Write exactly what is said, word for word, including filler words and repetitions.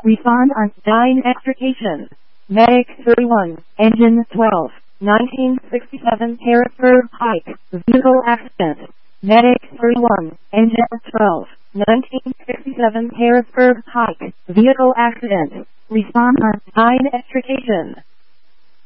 Respond on dying extrication. Medic thirty-one, engine twelve, nineteen sixty-seven Harrisburg Pike, vehicle accident. Medic thirty-one, engine twelve, nineteen sixty-seven Harrisburg Pike, vehicle accident. Respond on dying extrication.